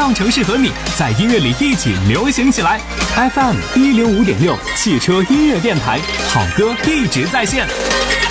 让城市和你在音乐里一起流行起来。FM 105.6汽车音乐电台，好歌一直在线。